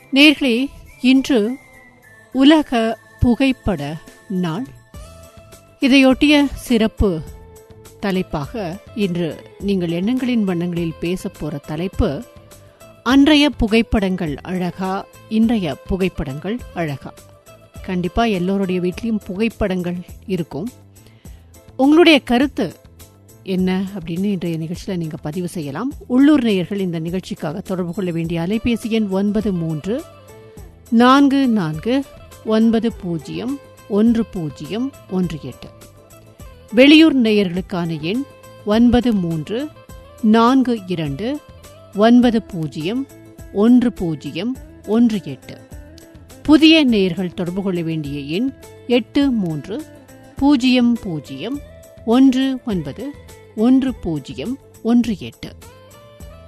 நேயர்களே, இன்று உலக புகைப்பட நாள். இதையொட்டிய சிறப்பு தலைப்பாக இன்று நீங்கள் எண்ணங்களின் வண்ணங்களில் பேச போற தலைப்பு, அன்றைய புகைப்படங்கள் அழகா, இன்றைய புகைப்படங்கள் அழகா. கண்டிப்பா எல்லோருடைய வீட்லயும் புகைப்படங்கள் இருக்கும். உங்களுடைய கருத்து என்ன அப்படின்னு இன்றைய நிகழ்ச்சியில் நீங்கள் பதிவு செய்யலாம். உள்ளூர் நேயர்கள் இந்த நிகழ்ச்சிக்காக தொடர்பு கொள்ள வேண்டிய அலைபேசி எண் 9344901018. வெளியூர் நேயர்களுக்கான எண் 9342901018. புதிய நேயர்கள் தொடர்பு கொள்ள வேண்டிய எண் 8300191018.